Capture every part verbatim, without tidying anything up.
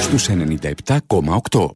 στους ενενήντα επτά κόμμα οκτώ.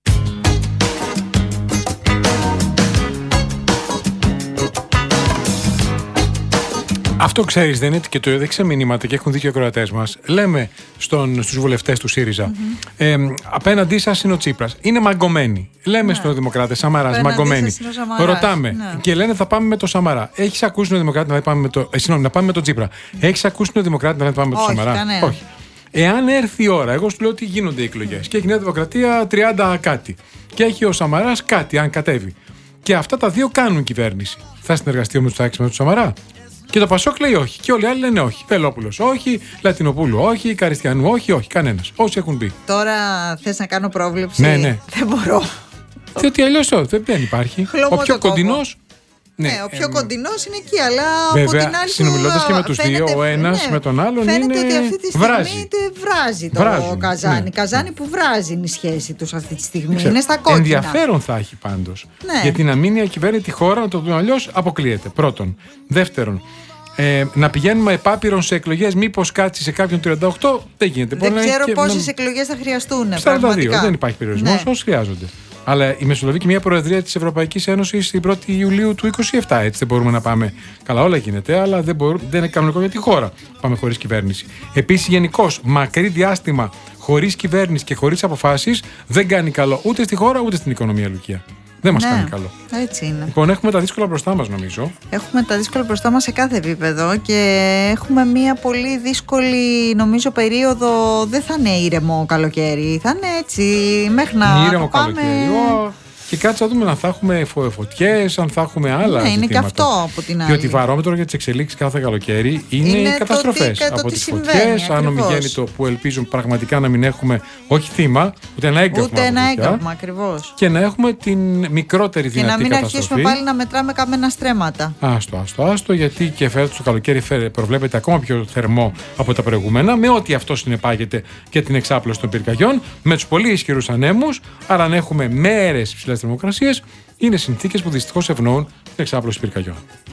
Αυτό ξέρεις, δεν είναι, και το έδειξε μηνύματα και έχουν δίκιο οι ακροατές μας. Λέμε στον, στους βουλευτές του ΣΥΡΙΖΑ, mm-hmm. ε, απέναντί σας είναι ο Τσίπρας. Είναι μαγκωμένοι. Λέμε ναι. στους Δημοκράτες, Σαμαράς, μαγκωμένοι. Ρωτάμε ναι. και λένε θα πάμε με το Σαμαρά. Έχεις ακούσει τον Δημοκράτη να πάμε με το, ε, συγνώμη, να πάμε με τον Τσίπρα? Mm. Έχεις ακούσει τον Δημοκράτη να πάμε με το Σαμαρά? Κανένα. Όχι. Εάν έρθει η ώρα, εγώ σου λέω ότι γίνονται οι εκλογές και έχει η Νέα Δημοκρατία τριάντα κάτι και έχει ο Σαμαράς κάτι, αν κατέβει. Και αυτά τα δύο κάνουν κυβέρνηση. Θα συνεργαστεί ο Μητσοτάκης με τον Σαμαρά? Και το Πασόκ λέει όχι. Και όλοι οι άλλοι λένε όχι. Βελόπουλος όχι. Λατινοπούλου όχι. Καριστιανού όχι. Όχι. Κανένας. Όσοι έχουν πει. Τώρα θες να κάνω πρόβλεψη? Ναι, ναι. Δεν μπορώ. Διότι αλλιώς δεν υπάρχει. Χλωμό ο πιο κοντινός. Ναι, ναι, ο πιο ε, κοντινός είναι εκεί, αλλά βέβαια, από την άλλη. Συνομιλώντας και με τους δύο, ο ένας ναι, με τον άλλον φαίνεται είναι. Φαίνεται ότι αυτή τη στιγμή βράζει. βράζει το Βράζουν, Καζάνι. Ναι. Καζάνι που βράζει είναι η σχέση τους αυτή τη στιγμή. Είναι στα κόκκινα. Ενδιαφέρον θα έχει πάντως. Ναι. Γιατί να μείνει ακυβέρνητη χώρα, να το δούμε αλλιώς, αποκλείεται. Πρώτον. Δεύτερον. Ε, να πηγαίνουμε επάπειρον σε εκλογές, μήπως κάτσει σε κάποιον τριάντα οκτώ, δεν γίνεται. Δεν Μπορεί ξέρω και, πόσες να... εκλογές θα χρειαστούν. σαράντα δύο, δεν υπάρχει περιορισμός, ναι. όσοι χρειάζονται. Αλλά η μεσολαβεί και μια προεδρία της Ευρωπαϊκής Ένωσης την πρώτη Ιουλίου του είκοσι επτά. Έτσι δεν μπορούμε να πάμε. Καλά, όλα γίνεται, αλλά δεν, μπορούμε, δεν είναι κανονικό για τη χώρα. Πάμε χωρίς κυβέρνηση. Επίσης, γενικώς, μακρύ διάστημα χωρίς κυβέρνηση και χωρίς αποφάσεις δεν κάνει καλό ούτε στη χώρα ούτε στην οικονομία, Λουκία. Δεν μας ναι, κάνει καλό. Έτσι είναι. Λοιπόν, έχουμε τα δύσκολα μπροστά μας, νομίζω. Έχουμε τα δύσκολα μπροστά μας σε κάθε επίπεδο και έχουμε μια πολύ δύσκολη, νομίζω, περίοδο. Δεν θα είναι ήρεμο καλοκαίρι. Θα είναι έτσι μέχρι να ήρεμο πάμε... καλοκαίρι. Ο... Και κάτσε να δούμε αν θα έχουμε φω... φωτιές, αν θα έχουμε άλλα. Ναι, είναι ζητήματα. και αυτό από την άλλη. Διότι βαρόμετρο για τις εξελίξεις κάθε καλοκαίρι είναι, είναι οι καταστροφές. Το τι, από τις φωτιές, αν ομιγέννητο που ελπίζουν πραγματικά να μην έχουμε όχι θύμα, ούτε ένα έγκαυμα. Ούτε ένα έγκαυμα, ακριβώς. Και να έχουμε την μικρότερη δυνατή καταστροφή. Και να μην αρχίσουμε πάλι να μετράμε καμένα στρέμματα. Άστο, άστο, άστο, γιατί και φέτος το καλοκαίρι προβλέπεται ακόμα πιο θερμό από τα προηγούμενα, με ό,τι αυτό συνεπάγεται και την εξάπλωση των πυρκαγιών, με τους πολύ ισχυρούς ανέμους. Άρα, αν έχουμε μέρες ψηλές θερμοκρασίες, είναι συνθήκες που δυστυχώς ευνοούν την εξάπλωση πυρκαγιών.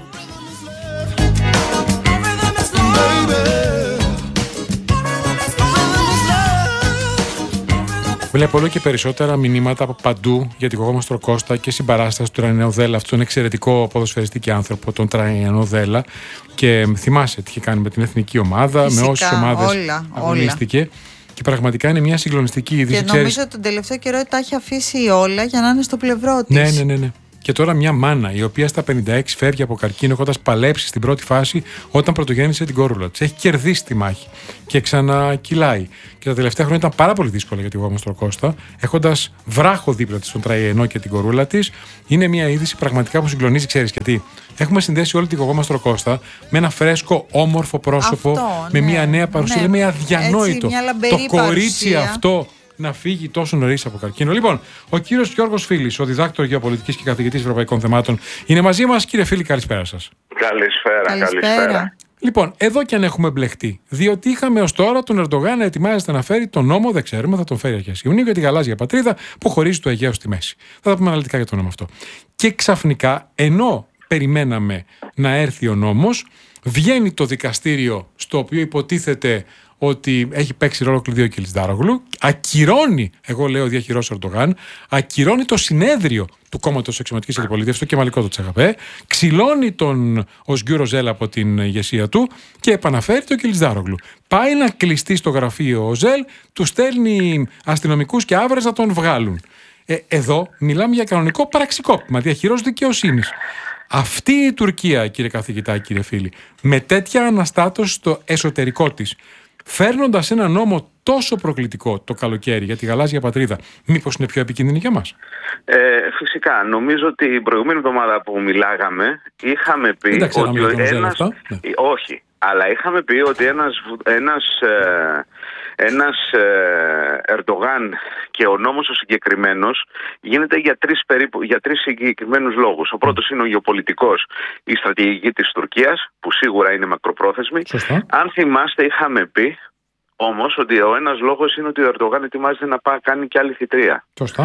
Βλέπω όλο και περισσότερα μηνύματα από παντού για την Γογόμαστρο Κώστα και συμπαράσταση του Τραϊανό Δέλα, αυτόν τον εξαιρετικό ποδοσφαιριστή και άνθρωπο, τον Τραϊανό Δέλα. Και θυμάσαι τι είχε κάνει με την εθνική ομάδα, φυσικά, με όσες ομάδες αγωνίστηκε. Και πραγματικά είναι μια συγκλονιστική είδηση. Και νομίζω ότι τον τελευταίο καιρό τα έχει αφήσει όλα για να είναι στο πλευρό της. Ναι, ναι, ναι, ναι. Και τώρα μια μάνα η οποία στα πενήντα έξι φεύγει από καρκίνο έχοντας παλέψει στην πρώτη φάση όταν πρωτογέννησε την κόρουλα της. Έχει κερδίσει τη μάχη και ξανακυλάει. Και τα τελευταία χρόνια ήταν πάρα πολύ δύσκολα για τη Γογόμαστρο Κώστα, έχοντας βράχο δίπλα της τον Τραϊανό και την κορούλα της. Είναι μια είδηση πραγματικά που συγκλονίζει, ξέρεις γιατί. Έχουμε συνδέσει όλη τη Γογόμαστρο Κώστα με ένα φρέσκο, όμορφο πρόσωπο, αυτό, με ναι, μια νέα παρουσία. Ναι. Με αδιανόητο. Έτσι, το κορίτσι παρουσία. Αυτό να φύγει τόσο νωρίς από καρκίνο. Λοιπόν, ο κύριος Γιώργος Φίλης, ο διδάκτορ γεωπολιτικής και καθηγητής ευρωπαϊκών θεμάτων, είναι μαζί μας. Κύριε Φίλη, καλησπέρα σας. Καλησπέρα, καλησπέρα. καλησπέρα. Λοιπόν, εδώ και αν έχουμε μπλεχτεί, διότι είχαμε ως τώρα τον Ερντογάν να ετοιμάζεται να φέρει τον νόμο, δεν ξέρουμε, θα τον φέρει αρχές Ιουνίου, για τη γαλάζια πατρίδα που χωρίζει το Αιγαίο στη μέση. Θα τα πούμε αναλυτικά για το νόμο αυτό. Και ξαφνικά, ενώ περιμέναμε να έρθει ο νόμος, βγαίνει το δικαστήριο στο οποίο υποτίθεται ότι έχει παίξει ρόλο κλειδί ο Κιλισδάρογλου, ακυρώνει, εγώ λέω διαχειρός Ερντογάν, ακυρώνει το συνέδριο του κόμματος Αξιωματικής Αντιπολίτευσης, το κεμαλικό του Τσεχαπέ, ξυλώνει τον Οσγκιούρο Ζέλ από την ηγεσία του και επαναφέρει τον Κιλισδάρογλου. Πάει να κλειστεί στο γραφείο ο Ζέλ, του στέλνει αστυνομικούς και άβρες να τον βγάλουν. Ε, εδώ μιλάμε για κανονικό πραξικόπημα, διαχειρός δικαιοσύνης. Αυτή η Τουρκία, κύριε καθηγητά, κύριε Φίλη, με τέτοια αναστάτωση στο εσωτερικό της, φέρνοντας ένα νόμο τόσο προκλητικό το καλοκαίρι για τη γαλάζια πατρίδα, μήπως είναι πιο επικίνδυνη για μας? Ε, φυσικά. Νομίζω ότι την προηγούμενη εβδομάδα που μιλάγαμε είχαμε πει Εντάξει, ότι ο ένας... Ναι. Όχι, αλλά είχαμε πει ότι ένας, ένας, ε, ένας ε, Ερντογάν και ο νόμος ο συγκεκριμένος γίνεται για τρεις, περίπου, για τρεις συγκεκριμένους λόγους. Ο πρώτος είναι ο γεωπολιτικός, η στρατηγική της Τουρκίας, που σίγουρα είναι μακροπρόθεσμη. Σωστά. Αν θυμάστε, είχαμε πει όμως ότι ο ένας λόγος είναι ότι ο Ερντογάν ετοιμάζεται να πάει κάνει και άλλη θητεία. Σωστά.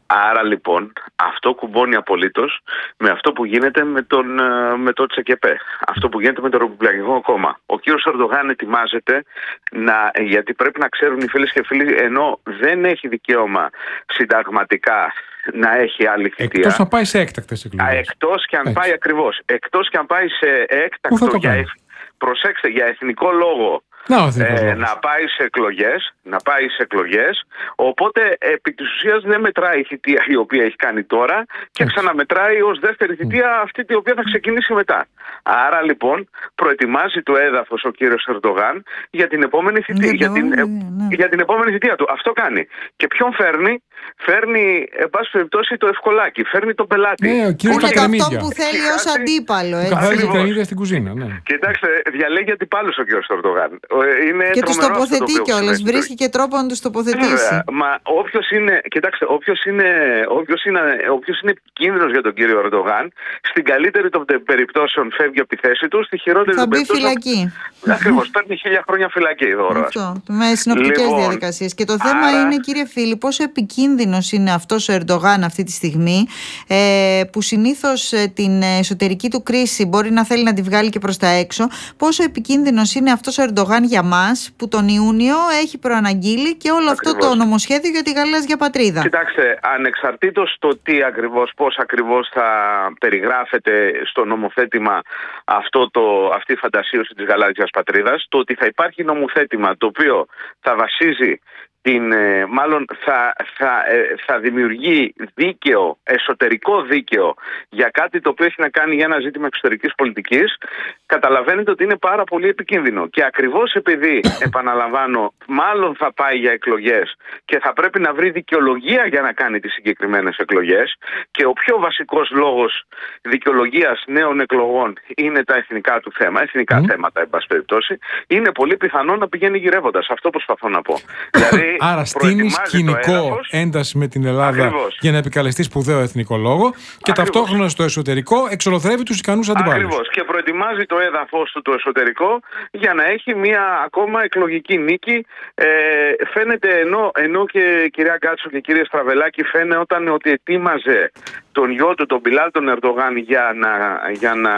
Άρα λοιπόν αυτό κουμπώνει απολύτως με αυτό που γίνεται με, τον, με το Τσεκεπέ, αυτό που γίνεται με το Ρεπουμπλικανικό Κόμμα. Ο κύριος Ερντογάν ετοιμάζεται, να, γιατί πρέπει να ξέρουν οι φίλες και φίλοι, ενώ δεν έχει δικαίωμα συνταγματικά να έχει άλλη θητεία. Εκτός να πάει σε έκτακτες εκλογές. Εκτός και αν Έτσι. πάει ακριβώς. Εκτός και αν πάει σε έκτακτο για, εθ... προσέξτε, για εθνικό λόγο. Να, ε, να πάει σε εκλογές, να πάει σε εκλογές, οπότε επί της ουσίας δεν μετράει η θητεία η οποία έχει κάνει τώρα και Έτσι. ξαναμετράει ως δεύτερη θητεία αυτή η οποία θα ξεκινήσει μετά. Άρα λοιπόν προετοιμάζει το έδαφος ο κύριος Ερντογάν για την επόμενη θητεία, για, την, ναι, ναι. για την επόμενη θητεία του. Αυτό κάνει. Και ποιον φέρνει? Φέρνει, εν πάση περιπτώσει, το ευκολάκι, φέρνει τον πελάτη. Ναι, ο κύριος είναι αυτό που θέλει ως αντίπαλο. Καθάζει κρεμμύδια στην κουζίνα. Ναι. Κοιτάξτε, διαλέγει αντιπάλους ο κύριος Ερντογάν. Είναι και τους τοποθετεί κιόλας, βρίσκει και τρόπο να τους τοποθετήσει. Βέβαια, μα όποιος είναι, κοιτάξτε, όποιος είναι, όποιος είναι, όποιος είναι επικίνδυνος για τον κύριο Ερντογάν, στην καλύτερη των περιπτώσεων φεύγει από τη θέση του, στη χειρότερη των περιπτώσεων. Θα μπει φυλακή. Ακριβώς, παίρνει χίλια χρόνια φυλακή δώρο. Αυτό, με συνοπτικές λοιπόν, διαδικασίες. Και το θέμα άρα... είναι, κύριε Φίλη, πόσο επικίνδυνος είναι αυτός ο Ερντογάν αυτή τη στιγμή, ε, που συνήθως ε, την εσωτερική του κρίση μπορεί να θέλει να τη βγάλει και προς τα έξω. Πόσο επικίνδυνος είναι αυτός ο Ερντογάν για μας, που τον Ιούνιο έχει προαναγγείλει και όλο Ακριβώς. αυτό το νομοσχέδιο για τη γαλάζια πατρίδα. Κοιτάξτε, ανεξαρτήτως το τι ακριβώς, πώς ακριβώς θα περιγράφεται στο νομοθέτημα αυτό το, αυτή η φαντασίωση της γαλάζιας πατρίδας, το ότι θα υπάρχει νομοθέτημα το οποίο θα βασίζει την, μάλλον θα, θα, θα δημιουργεί δίκαιο, εσωτερικό δίκαιο για κάτι το οποίο έχει να κάνει για ένα ζήτημα εξωτερικής πολιτικής, καταλαβαίνετε ότι είναι πάρα πολύ επικίνδυνο. Και ακριβώς επειδή, επαναλαμβάνω, μάλλον θα πάει για εκλογές και θα πρέπει να βρει δικαιολογία για να κάνει τις συγκεκριμένες εκλογές, και ο πιο βασικός λόγος δικαιολογίας νέων εκλογών είναι τα εθνικά του θέματα, εθνικά mm. θέματα, εν πάση περιπτώσει, είναι πολύ πιθανό να πηγαίνει γυρεύοντας. Αυτό προσπαθώ να πω. Δηλαδή, άρα στείνει κοινικό ένταση με την Ελλάδα Ακριβώς. για να επικαλεστεί σπουδαίο εθνικό λόγο και Ακριβώς. ταυτόχρονα στο εσωτερικό εξολοθρεύει τους ικανούς αντιπάλους. Ακριβώς. Και προετοιμάζει το έδαφος του το εσωτερικό για να έχει μια ακόμα εκλογική νίκη. Ε, φαίνεται ενώ, ενώ και κυρία Γκάτσο και κύριε Στραβελάκη φαίνεται όταν ότι ετοίμαζε τον γιο του, τον Μπιλάλ τον Ερντογάν, για να, για να,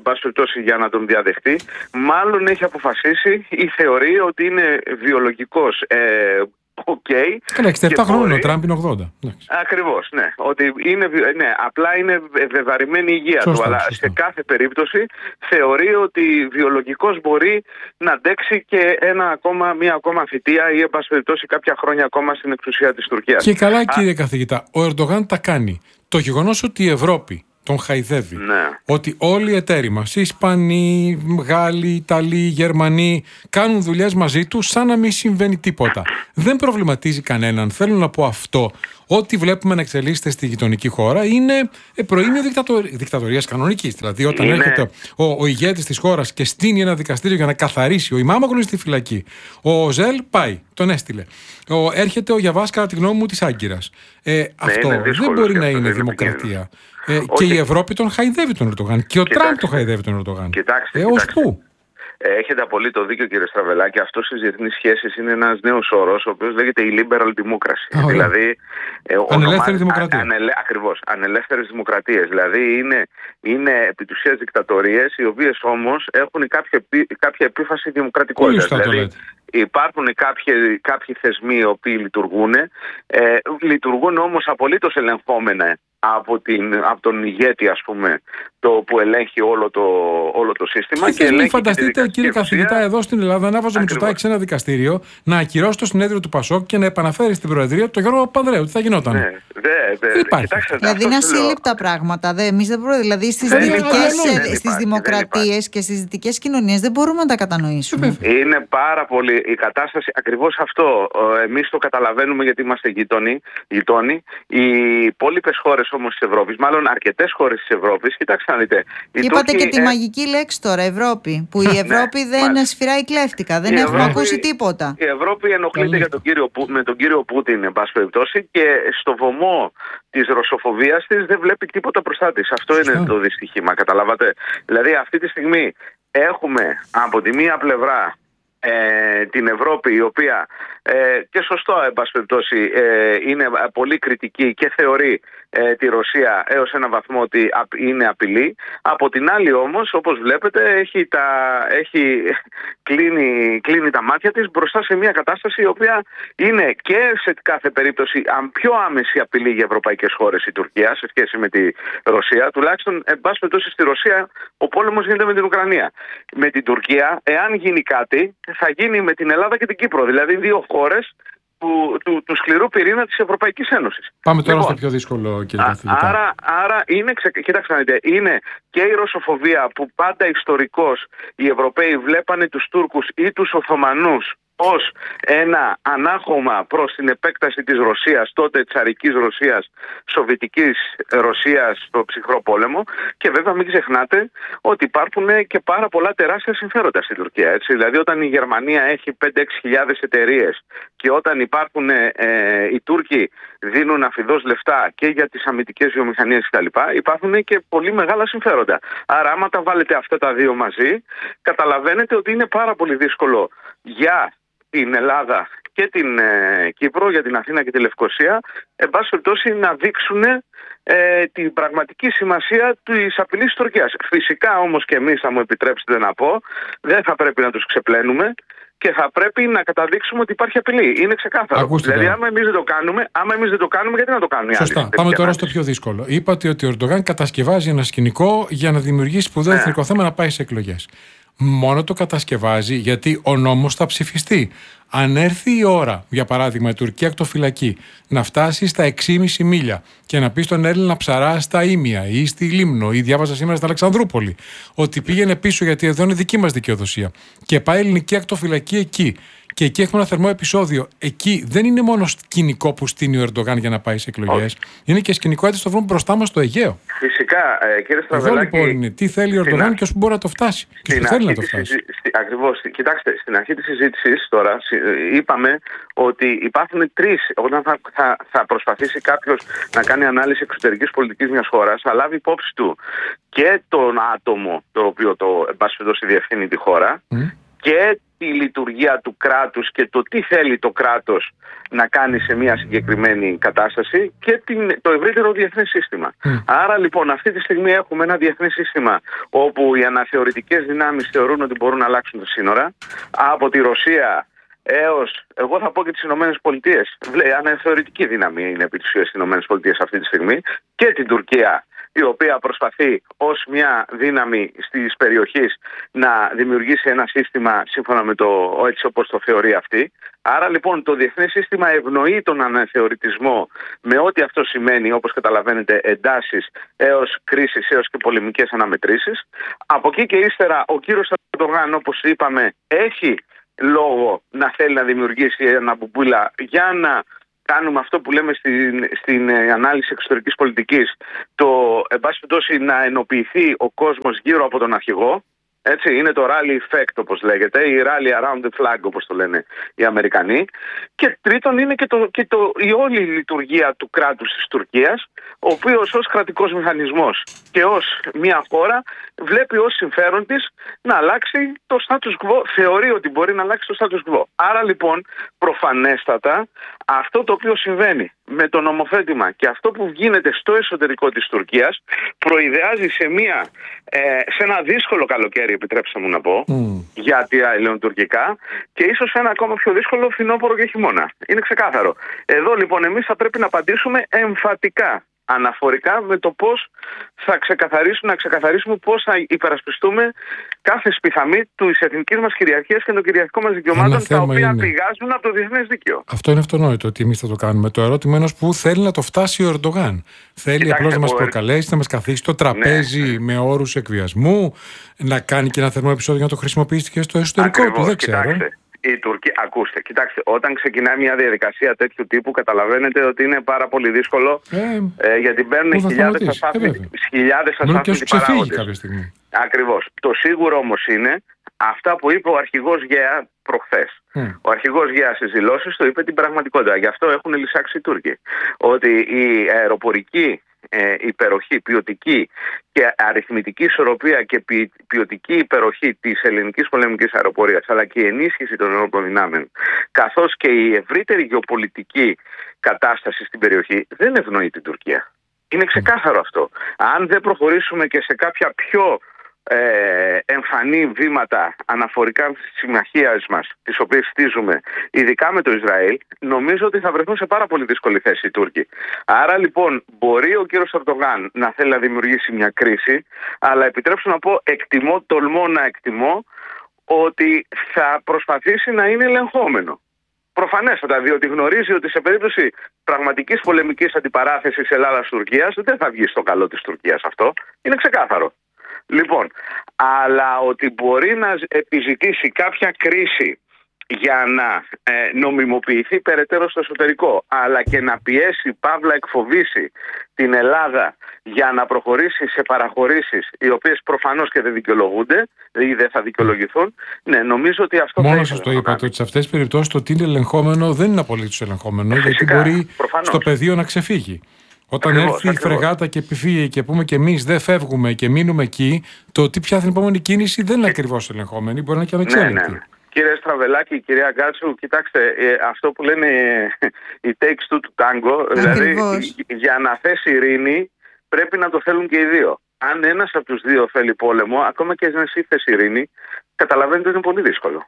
για να τον διαδεχτεί, μάλλον έχει αποφασίσει ή θεωρεί ότι είναι βιολογικός ε, Okay. Καλά, εξήντα επτά χρόνια, ο Τραμπ είναι ογδόντα. Ακριβώς, ναι. Ότι είναι, ναι. Απλά είναι βεβαρημένη η υγεία σωστά, του, αλλά σωστά. σε κάθε περίπτωση θεωρεί ότι βιολογικός μπορεί να αντέξει και ένα ακόμα, μία ακόμα θητεία ή εν πάση περιπτώσει κάποια χρόνια ακόμα στην εξουσία της Τουρκίας. Και καλά, κύριε Α... καθηγητά, ο Ερντογάν τα κάνει. Το γεγονός ότι η Ευρώπη τον χαϊδεύει. Ναι. Ότι όλοι οι εταίροι μας, οι Ισπανοί, Γάλλοι, Ιταλοί, Γερμανοί, κάνουν δουλειές μαζί του σαν να μην συμβαίνει τίποτα. Δεν προβληματίζει κανέναν. Θέλω να πω αυτό. Ό,τι βλέπουμε να εξελίσσεται στη γειτονική χώρα είναι προήμιο δικτατορ... δικτατορίας κανονικής. Δηλαδή, όταν είναι... έρχεται ο, ο ηγέτης της χώρας και στείνει ένα δικαστήριο για να καθαρίσει, ο Ιμάμογλου είναι στη φυλακή. Ο Ζέλ πάει, τον έστειλε. Ο, έρχεται ο Γιαβάς, κατά τη γνώμη μου, της Άγκυρας. Ε, ναι, αυτό δεν μπορεί να είναι δημοκρατία. Ε, και η Ευρώπη τον χαϊδεύει τον Ερντογάν. Και ο Τραμπ τον χαϊδεύει τον Ερντογάν. Κοιτάξτε, ε, ως πού? Έχετε απολύτως δίκιο, κύριε Στραβελάκη. Αυτό στις διεθνείς σχέσεις είναι ένας νέος όρος, ο οποίος λέγεται η liberal democracy. Oh, δηλαδή, ε, ανελεύθερη δημοκρατία. Ανελε, ακριβώς, ανελεύθερες δημοκρατίες. Δηλαδή είναι, είναι επί της ουσίας δικτατορίες, οι οποίες όμως έχουν κάποια, κάποια επίφαση δημοκρατικότητας. Δηλαδή, υπάρχουν κάποιοι, κάποιοι θεσμοί οι οποίοι λειτουργούν, ε, λειτουργούν όμως απολύτως ελεγχόμενα από, την, από τον ηγέτη, ας πούμε, το που ελέγχει όλο το, όλο το σύστημα. Και, και ελέγχει φανταστείτε, κύριε καθηγητά, εδώ στην Ελλάδα να έβαζε ο Μητσοτάκης σε ένα δικαστήριο να ακυρώσει το συνέδριο του Πασόκ και να επαναφέρει στην Προεδρία τον Γιώργο Παπανδρέου. Τι θα γινόταν? Ναι, δε, δε, υπάρχει. Κοιτάξτε, δηλαδή είναι ασύλληπτα πράγματα. Δε, εμείς δεν μπορούμε, δηλαδή στις δυτικές δημοκρατίες και στις δυτικές κοινωνίες δεν μπορούμε να τα κατανοήσουμε. Είναι πάρα πολύ η κατάσταση, ακριβώς αυτό. Εμείς το καταλαβαίνουμε γιατί είμαστε γείτονοι. γειτόνοι. Οι υπόλοιπες χώρες όμως της Ευρώπης, μάλλον αρκετές χώρες της Ευρώπης, κοιτάξτε να δείτε. Είπατε Τούρκοι, και τη ε... μαγική λέξη τώρα, Ευρώπη. Που η Ευρώπη ναι, δεν σφυράει κλέφτικα. Δεν η έχουμε Ευρώπη, ακούσει τίποτα. Η Ευρώπη ενοχλείται για τον κύριο, με τον κύριο Πούτιν, εν πάση περιπτώσει, και στο βωμό της ρωσοφοβίας της δεν βλέπει τίποτα μπροστά της. Αυτό Σωστά. είναι το δυστύχημα, καταλάβατε. Δηλαδή αυτή τη στιγμή έχουμε από τη μία πλευρά Ε, την Ευρώπη, η οποία ε, και σωστό εν πάση περιπτώσει ε, είναι πολύ κριτική και θεωρεί ε, τη Ρωσία έως ένα βαθμό ότι είναι απειλή. Από την άλλη όμως, όπως βλέπετε, έχει, τα, έχει κλείνει, κλείνει τα μάτια της μπροστά σε μια κατάσταση η οποία είναι και σε κάθε περίπτωση πιο άμεση απειλή για ευρωπαϊκές χώρες η Τουρκία σε σχέση με τη Ρωσία. Τουλάχιστον εν πάση περιπτώσει στη Ρωσία ο πόλεμος γίνεται με την Ουκρανία. Με την Τουρκία, εάν γίνει κάτι, θα γίνει με την Ελλάδα και την Κύπρο. Δηλαδή δύο χώρες του, του, του σκληρού πυρήνα της Ευρωπαϊκής Ένωσης. Πάμε τώρα λοιπόν, στο πιο δύσκολο, κύριε καθηγητά. Άρα, άρα είναι, ξε... Κοιτάξτε να δείτε, είναι και η ρωσοφοβία που πάντα ιστορικώς οι Ευρωπαίοι βλέπανε τους Τούρκους ή τους Οθωμανούς ως ένα ανάχωμα προς την επέκταση της Ρωσίας, τότε τσαρικής Ρωσίας, σοβιετικής Ρωσίας στο ψυχρό πόλεμο. Και βέβαια μην ξεχνάτε ότι υπάρχουν και πάρα πολλά τεράστια συμφέροντα στην Τουρκία. Έτσι. Δηλαδή όταν η Γερμανία έχει πέντε έξι χιλιάδες εταιρείες και όταν υπάρχουν ε, οι Τούρκοι δίνουν αφιδώς λεφτά και για τις αμυντικές βιομηχανίες κτλ. Υπάρχουν και πολύ μεγάλα συμφέροντα. Άρα άμα τα βάλετε αυτά τα δύο μαζί, καταλαβαίνετε ότι είναι πάρα πολύ δύσκολο για την Ελλάδα και την ε, Κύπρο, για την Αθήνα και τη Λευκοσία, εν πάση περιπτώσει να δείξουν ε, την πραγματική σημασία της απειλής της Τουρκίας. Φυσικά όμως και εμείς, θα μου επιτρέψετε να πω, δεν θα πρέπει να τους ξεπλένουμε και θα πρέπει να καταδείξουμε ότι υπάρχει απειλή. Είναι ξεκάθαρο. Ακούστε δηλαδή, τώρα. άμα εμείς δεν το κάνουμε, άμα εμείς δεν το κάνουμε, γιατί να το κάνουν οι άλλοι. Σωστά. Πάμε τώρα στο πιο δύσκολο. Είπατε ότι ο Ερντογάν κατασκευάζει ένα σκηνικό για να δημιουργήσει σπουδαίο Ναι. εθνικό θέμα να πάει σε εκλογές. Μόνο το κατασκευάζει γιατί ο νόμος θα ψηφιστεί. Αν έρθει η ώρα, για παράδειγμα, η Τουρκία ακτοφυλακή να φτάσει στα έξι κόμμα πέντε μίλια και να πει στον Έλληνα ψαρά στα Ήμια ή στη Λίμνο, ή διάβαζα σήμερα στα Αλεξανδρούπολη, ότι πήγαινε πίσω γιατί εδώ είναι δική μας δικαιοδοσία, και πάει ελληνική ακτοφυλακή εκεί, και εκεί έχουμε ένα θερμό επεισόδιο. Εκεί δεν είναι μόνο σκηνικό που στείνει ο Ερντογάν για να πάει σε εκλογές, είναι και σκηνικό έτσι το βρούμε μπροστά μας στο Αιγαίο. Φυσικά, ε, κύριε Εδώ Στραβελάκη. λοιπόν είναι τι θέλει ο Ερντογάν και ως που μπορεί να το φτάσει. Και Στην που θέλει να αρχή το της φτάσει. συζή- στη- Ακριβώς. Κοιτάξτε, στην αρχή της συζήτησης τώρα συ- είπαμε ότι υπάρχουν τρεις. Όταν θα, θα, θα προσπαθήσει κάποιος να κάνει ανάλυση εξωτερικής πολιτικής μιας χώρας, θα λάβει υπόψη του και τον άτομο το οποίο το εν πάση περιπτώσει διευθύνει τη χώρα Mm. και τη λειτουργία του κράτους και το τι θέλει το κράτος να κάνει σε μια συγκεκριμένη κατάσταση και την, το ευρύτερο διεθνές σύστημα. Mm. Άρα λοιπόν αυτή τη στιγμή έχουμε ένα διεθνές σύστημα όπου οι αναθεωρητικές δυνάμεις θεωρούν ότι μπορούν να αλλάξουν τα σύνορα από τη Ρωσία έως, εγώ θα πω και τις Ηνωμένες Πολιτείες. Αναθεωρητική δύναμη είναι επί της ουσίας στις Ηνωμένες Πολιτείες αυτή τη στιγμή, και την Τουρκία, η οποία προσπαθεί ως μια δύναμη της περιοχής να δημιουργήσει ένα σύστημα σύμφωνα με το έτσι όπως το θεωρεί αυτή. Άρα λοιπόν το διεθνές σύστημα ευνοεί τον αναθεωρητισμό με ό,τι αυτό σημαίνει, όπως καταλαβαίνετε, εντάσεις έως κρίσεις, έως και πολεμικές αναμετρήσεις. Από εκεί και ύστερα ο κύριος Ερντογάν, όπως είπαμε, έχει λόγο να θέλει να δημιουργήσει ένα μπουμπούλα για να κάνουμε αυτό που λέμε στην, στην ανάλυση εξωτερικής πολιτικής, το εν πάση περιπτώσει να ενοποιηθεί ο κόσμος γύρω από τον αρχηγό. Έτσι, είναι το rally effect όπως λέγεται, η rally around the flag όπως το λένε οι Αμερικανοί. Και τρίτον είναι και, το, και το, η όλη λειτουργία του κράτους της Τουρκίας, ο οποίος ως κρατικός μηχανισμός και ως μια χώρα βλέπει ως συμφέρον της να αλλάξει το status quo, θεωρεί ότι μπορεί να αλλάξει το status quo. Άρα λοιπόν προφανέστατα αυτό το οποίο συμβαίνει με το νομοθέτημα και αυτό που γίνεται στο εσωτερικό της Τουρκίας προειδεάζει σε, μια, ε, σε ένα δύσκολο καλοκαίρι, επιτρέψτε μου να πω, mm. για τα ελληνοτουρκικά, και ίσως ένα ακόμα πιο δύσκολο φθινόπωρο και χειμώνα. Είναι ξεκάθαρο. Εδώ λοιπόν εμείς θα πρέπει να απαντήσουμε εμφατικά, αναφορικά με το πώς θα ξεκαθαρίσουμε, να ξεκαθαρίσουμε πώς θα υπερασπιστούμε κάθε σπιθαμή της εθνικής μας κυριαρχίας και των κυριαρχικών μας δικαιωμάτων, τα οποία είναι. πηγάζουν από το διεθνές δίκαιο. Αυτό είναι αυτονόητο ότι εμείς θα το κάνουμε. Το ερώτημα είναι πού θέλει να το φτάσει ο Ερντογάν. Θέλει απλώς να μας προκαλέσει, να μας καθίσει στο τραπέζι ναι. με όρους εκβιασμού, να κάνει και ένα θερμό επεισόδιο να το χρησιμοποιήσει και στο εσωτερικό Ακριβώς, του. Δεν ξέρω. Κοιτάξτε. Η Τουρκία, ακούστε, κοιτάξτε, όταν ξεκινάει μια διαδικασία τέτοιου τύπου, καταλαβαίνετε ότι είναι πάρα πολύ δύσκολο ε, ε, γιατί μπαίνουν χιλιάδες ασάφνητοι παράγοντες. Ακριβώς. Το σίγουρο όμως είναι αυτά που είπε ο αρχηγός Γεά προχθές. Mm. Ο αρχηγός Γεά στις δηλώσεις το είπε την πραγματικότητα. Γι' αυτό έχουν λυσάξει οι Τούρκοι. Ότι η αεροπορική ε, υπεροχή, ποιοτική και αριθμητική ισορροπία και ποι, ποιοτική υπεροχή της ελληνικής πολεμικής αεροπορίας, αλλά και η ενίσχυση των ενόπλων δυνάμεων, καθώς και η ευρύτερη γεωπολιτική κατάσταση στην περιοχή, δεν ευνοεί την Τουρκία. Είναι ξεκάθαρο αυτό. Αν δεν προχωρήσουμε και σε κάποια πιο ε, εμφανή βήματα αναφορικά στις συμμαχίες μας, τις οποίες στίζουμε, ειδικά με το Ισραήλ, νομίζω ότι θα βρεθούν σε πάρα πολύ δύσκολη θέση οι Τούρκοι. Άρα λοιπόν μπορεί ο κύριος Ερντογάν να θέλει να δημιουργήσει μια κρίση, αλλά επιτρέψω να πω, εκτιμώ, τολμώ να εκτιμώ, ότι θα προσπαθήσει να είναι ελεγχόμενο. Προφανέστατα, διότι γνωρίζει ότι σε περίπτωση πραγματικής πολεμικής αντιπαράθεσης Ελλάδας-Τουρκίας δεν θα βγει στο καλό της Τουρκίας αυτό. Είναι ξεκάθαρο. Λοιπόν, αλλά ότι μπορεί να επιζητήσει κάποια κρίση για να ε, νομιμοποιηθεί περαιτέρω στο εσωτερικό, αλλά και να πιέσει, παύλα εκφοβήσει την Ελλάδα για να προχωρήσει σε παραχωρήσεις οι οποίες προφανώς και δεν δικαιολογούνται ή δεν θα δικαιολογηθούν, ναι, νομίζω ότι αυτό Μόνο θα σας το είπατε ότι σε αυτές τις περιπτώσεις το τι είναι ελεγχόμενο δεν είναι απολύτως ελεγχόμενο, Φυσικά, γιατί μπορεί προφανώς. στο πεδίο να ξεφύγει. Όταν Ακριβώς, έρθει ακριβώς. η φρεγάτα και επιφύγει και πούμε και εμείς δεν φεύγουμε και μείνουμε εκεί, το τι πια την επόμενη κίνηση δεν είναι ακριβώς ελεγχόμενη, μπορεί να είναι και ανεξέλεγκτη. Ναι, ναι. Κύριε Στραβελάκη, κυρία Γκάτσου, κοιτάξτε, ε, αυτό που λένε οι takes two του tango, δηλαδή για να θέσει ειρήνη πρέπει να το θέλουν και οι δύο. Αν ένας από τους δύο θέλει πόλεμο, ακόμα και αν εσύ θες ειρήνη, καταλαβαίνετε ότι είναι πολύ δύσκολο.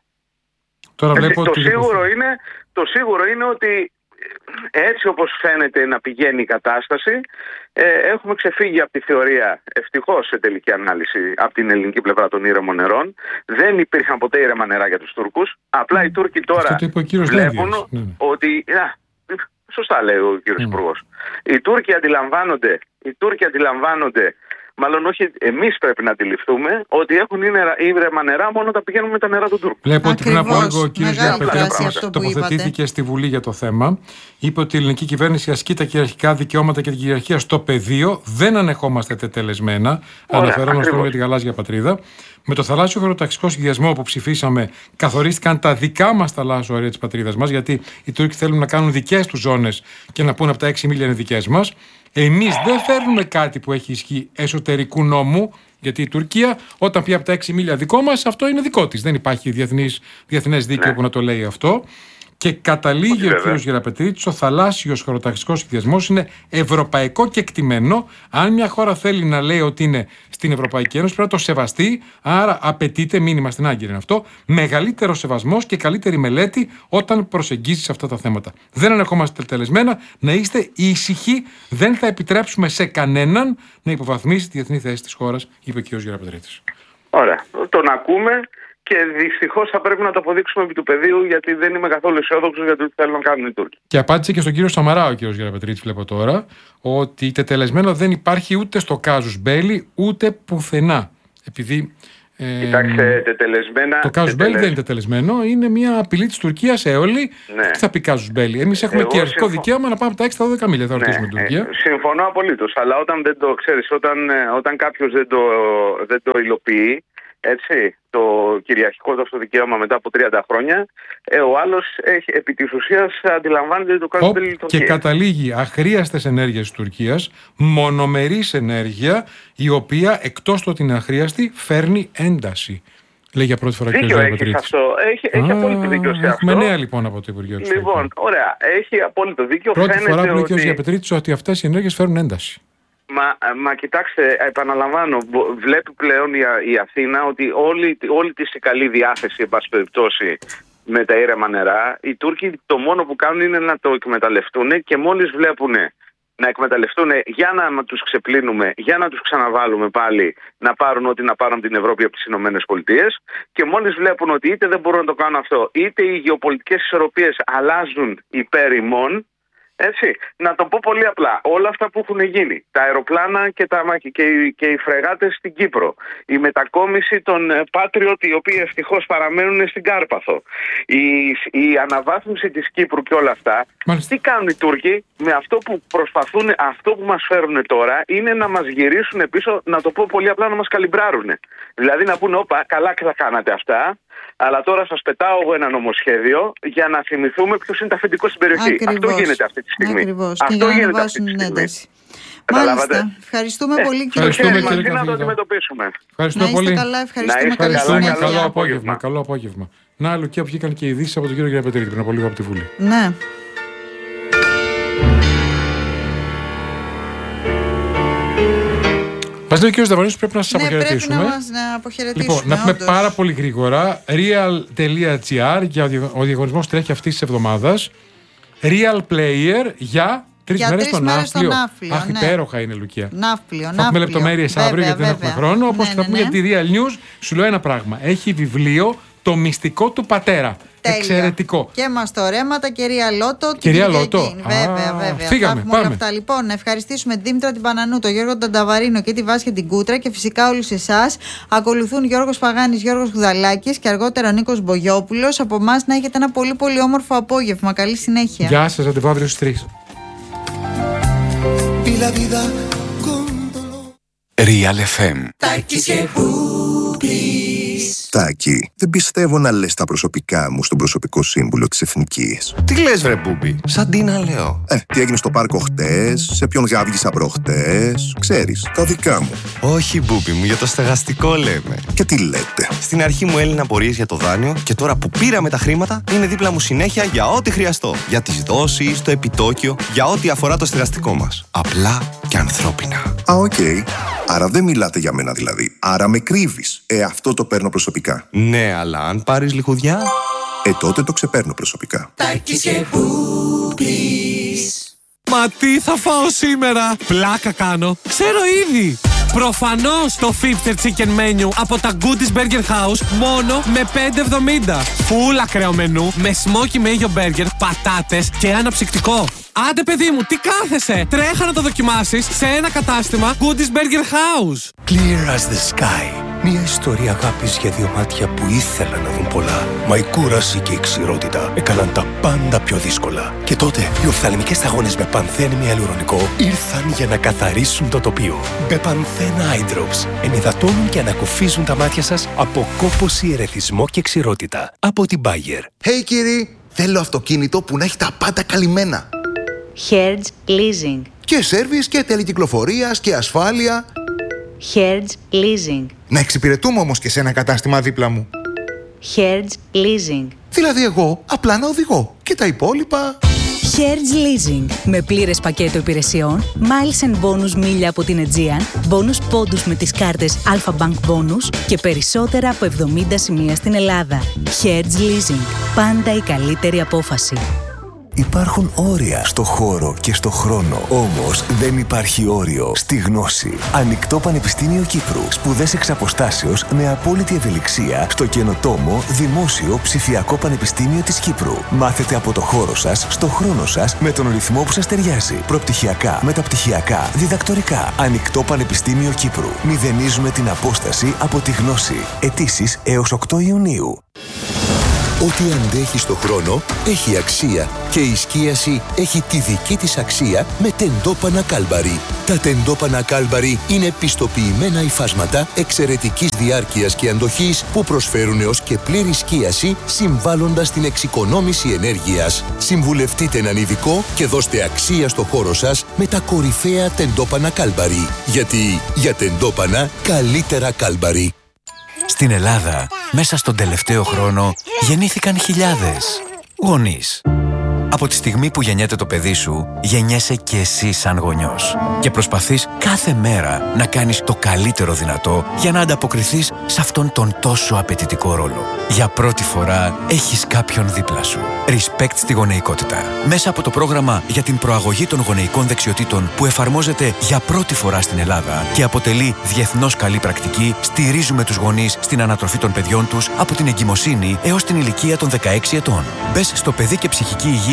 Τώρα Έτσι, βλέπω το, ότι... σίγουρο είναι, το σίγουρο είναι ότι έτσι όπως φαίνεται να πηγαίνει η κατάσταση, ε, έχουμε ξεφύγει από τη θεωρία, ευτυχώς σε τελική ανάλυση, από την ελληνική πλευρά των ήρεμων νερών. Δεν υπήρχαν ποτέ ήρεμα νερά για τους Τούρκους. Απλά οι Τούρκοι τώρα βλέπουν ναι, ναι. ότι... Α, σωστά λέει ο κύριος Mm. Υπουργός. Οι Τούρκοι αντιλαμβάνονται, οι Τούρκοι αντιλαμβάνονται, μάλλον όχι, εμείς πρέπει να αντιληφθούμε ότι έχουν ήρεμα νερά μόνο όταν πηγαίνουν με τα νερά του Τούρκου. Βλέπω ότι πριν από λίγο ο κύριος Γιανναπετρίτης τοποθετήθηκε στη Βουλή για το θέμα. Είπε ότι η ελληνική κυβέρνηση ασκεί τα κυριαρχικά δικαιώματα και την κυριαρχία στο πεδίο. Δεν ανεχόμαστε τετελεσμένα. Αναφερόμαστε για τη γαλάζια πατρίδα. Με το θαλάσσιο χωροταξικό σχεδιασμό που ψηφίσαμε, καθορίστηκαν τα δικά μας θαλάσσια όρια της πατρίδας μας, γιατί οι Τούρκοι θέλουν να κάνουν δικές τους ζώνες και να πούνε από τα έξι μίλια είναι δικές μας. Εμείς δεν φέρνουμε κάτι που έχει ισχύ εσωτερικού νόμου, γιατί η Τουρκία, όταν πει από τα έξι μίλια δικό μας, αυτό είναι δικό της. Δεν υπάρχει διεθνής, διεθνές δίκαιο ναι. που να το λέει αυτό. Και καταλήγει ο κ. Γιανναπετρίτης, ο θαλάσσιος χωροταξικός σχεδιασμός είναι ευρωπαϊκό κεκτημένο. Αν μια χώρα θέλει να λέει ότι είναι στην Ευρωπαϊκή Ένωση, πρέπει να το σεβαστεί. Άρα απαιτείται, μήνυμα στην Άγκυρη είναι αυτό, μεγαλύτερο σεβασμός και καλύτερη μελέτη όταν προσεγγίζει σε αυτά τα θέματα. Δεν ανεχόμαστε τελεσμένα, να είστε ήσυχοι. Δεν θα επιτρέψουμε σε κανέναν να υποβαθμίσει τη διεθνή θέση της χώρας, είπε ο κ. Γιανναπετρίτης. Ωραία. Τον ακούμε. Και δυστυχώς θα πρέπει να το αποδείξουμε επί του πεδίου, γιατί δεν είμαι καθόλου αισιόδοξος για το τι θέλουν να κάνουν οι Τούρκοι. Και απάντησε και στον κύριο Σαμαρά ο κύριος Γιανναπετρίτης, βλέπω τώρα, ότι τετελεσμένο δεν υπάρχει ούτε στο κάζους μπέλι ούτε πουθενά. Επειδή. Ε, Κοιτάξτε, τετελεσμένα. Το κάζους μπέλι δεν είναι τετελεσμένο, είναι μια απειλή της Τουρκίας έολη. Ναι. Τι θα πει κάζους μπέλι? Εμείς έχουμε κυριαρχικό συμφω... δικαίωμα να πάμε από τα έξι στα δώδεκα μίλια. Θα ρωτήσουμε ναι, την Τουρκία. Ε, συμφωνώ απολύτως. Αλλά όταν δεν το ξέρεις, όταν, όταν κάποιος δεν το, δεν το υλοποιεί. Έτσι, το κυριαρχικό του αυτό δικαίωμα μετά από τριάντα χρόνια, ε, ο άλλος έχει, επί της ουσίας αντιλαμβάνεται το κάτω δεν λειτουργεί. Και καταλήγει αχρίαστες ενέργειες της Τουρκίας, μονομερής ενέργεια, η οποία εκτός του ότι είναι αχρίαστη, φέρνει ένταση. Λέει για πρώτη φορά και ο Γιανναπετρίτης. Αυτό. Έχει, έχει απόλυτο δίκιο σε αυτό. Έχουμε νέα λοιπόν από το Υπουργείο Εξωτερικών. Λοιπόν, ωραία. Έχει απόλυτο δίκιο. Πρώτη Φαίνεται φορά που λέει ότι... και ο Γιανναπετρίτης ότι αυτές οι ενέργειες φέρνουν ένταση. Μα, μα κοιτάξτε, επαναλαμβάνω, βλέπει πλέον η, η Αθήνα ότι όλη, όλη τη καλή διάθεση, εν πάση περιπτώσει, με τα ήρεμα νερά, οι Τούρκοι το μόνο που κάνουν είναι να το εκμεταλλευτούν και μόλις βλέπουν να εκμεταλλευτούν για να τους ξεπλύνουμε, για να τους ξαναβάλουμε πάλι να πάρουν ό,τι να πάρουν την Ευρώπη από τις Ηνωμένες Πολιτείες, και μόλις βλέπουν ότι είτε δεν μπορούν να το κάνουν αυτό, είτε οι γεωπολιτικές ισορροπίες αλλάζουν υπέρ ημών. Έτσι, να το πω πολύ απλά, όλα αυτά που έχουν γίνει, τα αεροπλάνα και, τα, και, οι, και οι φρεγάτες στην Κύπρο, η μετακόμιση των Patriot, οι οποίοι ευτυχώς παραμένουν στην Κάρπαθο, η, η αναβάθμιση της Κύπρου και όλα αυτά, Μάλιστα. Τι κάνουν οι Τούρκοι με αυτό που προσπαθούν, αυτό που μας φέρουν τώρα, είναι να μας γυρίσουν πίσω, να το πω πολύ απλά, να μας καλυμπράρουν. Δηλαδή να πούνε, όπα, καλά και θα κάνατε αυτά, Αλλά τώρα σας πετάω εγώ ένα νομοσχέδιο για να θυμηθούμε ποιος είναι το αφεντικό στην περιοχή. Ακριβώς. Αυτό γίνεται αυτή τη στιγμή. Ακριβώς. Αυτό και για να γίνεται ανεβάσουν αυτή τη την στιγμή. ένταση. Μάλιστα. Ευχαριστούμε ε, πολύ, κύριε ευχαριστούμε, Φίλιππ. κύριε Μαζί να το Καβίδα. αντιμετωπίσουμε. Ευχαριστούμε Να είστε πολύ. καλά, ευχαριστούμε. είστε Καλή καλά, Ευχαριστούμε. συνέχεια. Καλό απόγευμα. απόγευμα. Καλό απόγευμα. Να, Λουκία, βγήκαν και ειδήσεις από τον κύριο Γεραπετρίδη πριν από λίγο από τη Βουλή. Ναι. Μας λέει ο κύριος Δαβανής, πρέπει να σας Ναι, πρέπει αποχαιρετήσουμε. να μας να αποχαιρετήσουμε. Λοιπόν, να πούμε όντως. πάρα πολύ γρήγορα. real.gr για ο διαγωνισμός τρέχει αυτής της εβδομάδας. Real Player για τρεις Για μέρες τρεις στο μέρες στο Ναύπλιο. Ναύπλιο, Αχ, ναι. υπέροχα είναι, Λουκία. Ναύπλιο, Θα πούμε ναύπλιο. λεπτομέρειες αύριο Βέβαια, γιατί δεν βέβαια. έχουμε χρόνο. Όπως Ναι, θα ναι, πούμε ναι. για τη Real News, σου λέω ένα πράγμα. Έχει βιβλίο «Το μυστικό του πατέρα». Τέλεια. Εξαιρετικό. Και μαστορέματα και Ρία Λότο. Και Ρία την Λότο. Κυριακή. Βέβαια, Α, βέβαια. φύγαμε, Θα έχουμε όλα πάμε. αυτά. Λοιπόν, να ευχαριστήσουμε την Δήμητρα την Πανανού, τον Γιώργο Τανταβαρίνο και τη Βάσια την Κούτρα και φυσικά όλους εσάς. Ακολουθούν Γιώργος Παγάνης, Γιώργος Γουδαλάκης και αργότερα ο Νίκος Μπογιόπουλος. Από εμάς να έχετε ένα πολύ πολύ όμορφο απόγευμα. Καλή συνέχεια. Γεια σας, ραντεβού αύριο στις τρεις. Real εφ εμ. Τάκη, δεν πιστεύω να λες τα προσωπικά μου στον προσωπικό σύμβουλο της Εθνικής. Τι λες βρε μπούμπι, σαν τι να λέω. Ε, τι έγινε στο πάρκο χτες, σε ποιον γάβγισα προχτές, ξέρεις, τα δικά μου. Όχι μπούμπι μου, για το στεγαστικό λέμε. Και τι λέτε. Στην αρχή μου έλυνα απορίες για το δάνειο και τώρα που πήραμε τα χρήματα είναι δίπλα μου συνέχεια για ό,τι χρειαστώ. Για τις δόσεις, το επιτόκιο, για ό,τι αφορά το στεγαστικό μας. Απλά και ανθρώπινα. Α, οκ. Άρα δεν μιλάτε για μένα δηλαδή. Άρα με κρύβεις. Ε, αυτό το παίρνω προσωπικά. Ναι, αλλά αν πάρεις λιχουδιά... Ε, τότε το ξεπαίρνω προσωπικά. Μα τι θα φάω σήμερα? Πλάκα κάνω. Ξέρω ήδη. Προφανώς το Fifter Chicken Menu από τα Goodies Burger House μόνο με πέντε εβδομήντα. Φουλ ακραίο μενού με smoky mayo burger, πατάτες και αναψυκτικό. Άντε παιδί μου, τι κάθεσαι? Τρέχα να το δοκιμάσεις σε ένα κατάστημα Goodies Burger House. Clear as the sky. Μια ιστορία αγάπης για δύο μάτια που ήθελαν να δουν πολλά. Μα η κούραση και η ξηρότητα έκαναν τα πάντα πιο δύσκολα. Και τότε οι οφθαλμικές σταγόνες με πανθένη ιαλουρονικό ήρθαν για να καθαρίσουν το τοπίο. Μπεπανθένα Eye Drops ενυδατώνουν και ανακουφίζουν τα μάτια σας από κόπωση, ερεθισμό και ξηρότητα. Από την Bayer. Hey κύριοι, θέλω αυτοκίνητο που να έχει τα πάντα καλυμμένα. Hertz Leasing. Και σέρβις και τέλη κυκλοφορίας και ασφάλεια. Hertz Leasing. Να εξυπηρετούμε όμως και σε ένα κατάστημα δίπλα μου. Hertz Leasing. Δηλαδή εγώ απλά να οδηγώ και τα υπόλοιπα... Hertz Leasing. Με πλήρες πακέτο υπηρεσιών, miles and bonus μίλια από την Aegean, bonus πόντους με τις κάρτες Alpha Bank Bonus και περισσότερα από εβδομήντα σημεία στην Ελλάδα. Hertz Leasing. Πάντα η καλύτερη απόφαση. Υπάρχουν όρια στο χώρο και στο χρόνο. Όμως δεν υπάρχει όριο στη γνώση. Ανοιχτό Πανεπιστήμιο Κύπρου. Σπουδές εξ αποστάσεως με απόλυτη ευελιξία στο καινοτόμο Δημόσιο Ψηφιακό Πανεπιστήμιο της Κύπρου. Μάθετε από το χώρο σας, στο χρόνο σας, με τον ρυθμό που σας ταιριάζει. Προπτυχιακά, μεταπτυχιακά, διδακτορικά. Ανοιχτό Πανεπιστήμιο Κύπρου. Μηδενίζουμε την απόσταση από τη γνώση. Αιτήσεις έως οκτώ Ιουνίου. Ό,τι αντέχει στο χρόνο έχει αξία και η σκίαση έχει τη δική της αξία με τεντόπανα Κάλμπαρι. Τα τεντόπανα Κάλμπαρι είναι πιστοποιημένα υφάσματα εξαιρετικής διάρκειας και αντοχής που προσφέρουν έως και πλήρη σκίαση συμβάλλοντας στην εξοικονόμηση ενέργειας. Συμβουλευτείτε έναν ειδικό και δώστε αξία στο χώρο σας με τα κορυφαία τεντόπανα Κάλμπαρι. Γιατί για τεντόπανα καλύτερα Κάλμπαρι. Στην Ελλάδα, μέσα στον τελευταίο χρόνο, γεννήθηκαν χιλιάδες γονείς. Από τη στιγμή που γεννιέται το παιδί σου, γεννιέσαι και εσύ σαν γονιός. Και προσπαθείς κάθε μέρα να κάνεις το καλύτερο δυνατό για να ανταποκριθείς σε αυτόν τον τόσο απαιτητικό ρόλο. Για πρώτη φορά έχεις κάποιον δίπλα σου. Respect στη γονεϊκότητα. Μέσα από το πρόγραμμα για την προαγωγή των γονεϊκών δεξιοτήτων που εφαρμόζεται για πρώτη φορά στην Ελλάδα και αποτελεί διεθνώς καλή πρακτική, στηρίζουμε τους γονείς στην ανατροφή των παιδιών τους από την εγκυμοσύνη έως την ηλικία των δεκαέξι ετών. Μπες στο παιδί και ψυχική υγεία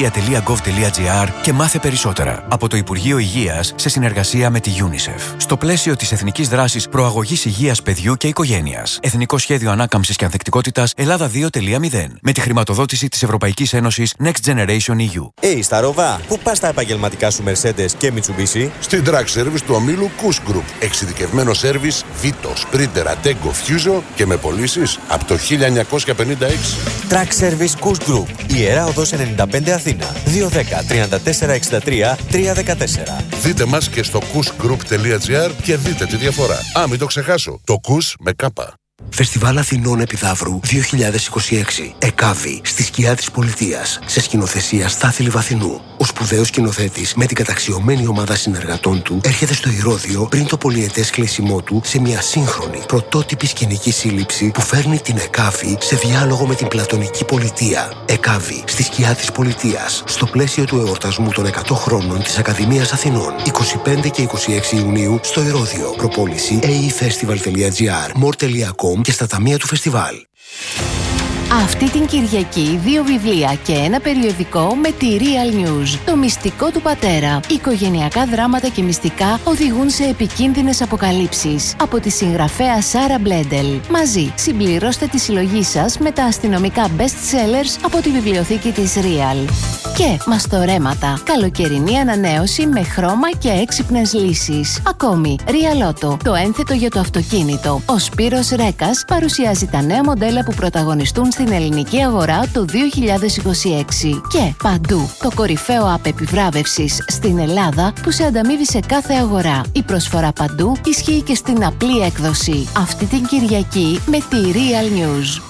υγεία.gov.gr και μάθε περισσότερα. Από το Υπουργείο Υγείας σε συνεργασία με τη UNICEF. Στο πλαίσιο της Εθνικής Δράσης Προαγωγής Υγείας Παιδιού και Οικογένειας. Εθνικό Σχέδιο Ανάκαμψης και Ανθεκτικότητας Ελλάδα δύο τελεία μηδέν. Με τη χρηματοδότηση της Ευρωπαϊκής Ένωσης Next Generation ι γιου. Hey, Σταρόβα, πού πας τα επαγγελματικά σου Mercedes και Mitsubishi? Στην Track Service του ομίλου Kuss Group. Εξειδικευμένο σέρβις Vito, Sprinter, Ateco, Fuso και με πωλήσεις από το χίλια εννιακόσια πενήντα έξι. Track Service Kuss Group. Ιερά Οδός ενενήντα πέντε Αθήνα. δύο ένα μηδέν τριάντα τέσσερα εξήντα τρία τριακόσια δεκατέσσερα. Δείτε μας και στο kussgroup τελεία gr και δείτε τη διαφορά. Α, μην το ξεχάσω. Το Kuss με κάπα. Φεστιβάλ Αθηνών Επιδαύρου δύο χιλιάδες είκοσι έξι. ΕΚΑΒΗ, στη σκιά της πολιτείας. Σε σκηνοθεσία Στάθη Λιβαθινού. Ο σπουδαίος σκηνοθέτης με την καταξιωμένη ομάδα συνεργατών του έρχεται στο Ηρώδειο πριν το πολυετές κλείσιμό του σε μια σύγχρονη πρωτότυπη σκηνική σύλληψη που φέρνει την ΕΚΑΒΗ σε διάλογο με την πλατωνική πολιτεία. ΕΚΑΒΗ, στη σκιά της πολιτείας. Στο πλαίσιο του εορτασμού των εκατό χρόνων της Ακαδημίας Αθηνών. είκοσι πέντε και είκοσι έξι Ιουνίου στο Ηρώδειο. Προπόληση έι ι φεστιβάλ τελεία gr, μορ τελεία κομ και στα ταμεία του φεστιβάλ. Αυτή την Κυριακή δύο βιβλία και ένα περιοδικό με τη Real News. Το μυστικό του πατέρα. Οικογενειακά δράματα και μυστικά οδηγούν σε επικίνδυνες αποκαλύψεις. Από τη συγγραφέα Σάρα Μπλέντελ. Μαζί συμπληρώστε τη συλλογή σας με τα αστυνομικά best sellers από τη βιβλιοθήκη της Real. Και μαστορέματα. Καλοκαιρινή ανανέωση με χρώμα και έξυπνες λύσεις. Ακόμη, Real Auto, το ένθετο για το αυτοκίνητο. Ο Σπύρος Ρέκας παρουσιάζει τα νέα μοντέλα που πρωταγωνιστούν στην ελληνική αγορά το δύο χιλιάδες είκοσι έξι. Και παντού, το κορυφαίο app επιβράβευσης στην Ελλάδα που σε ανταμείβει σε κάθε αγορά. Η προσφορά παντού ισχύει και στην απλή έκδοση. Αυτή την Κυριακή με τη Real News.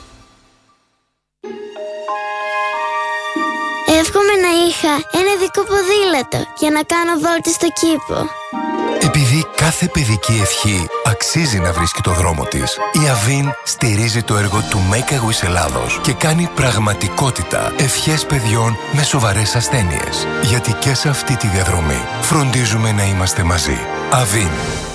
Εύχομαι να είχα ένα δικό ποδήλατο για να κάνω βόλτες στο κήπο. Επειδή κάθε παιδική ευχή αξίζει να βρίσκει το δρόμο της, η Αβίν στηρίζει το έργο του Make a Wish Ελλάδος και κάνει πραγματικότητα ευχές παιδιών με σοβαρές ασθένειες. Γιατί και σε αυτή τη διαδρομή φροντίζουμε να είμαστε μαζί. Αβίν.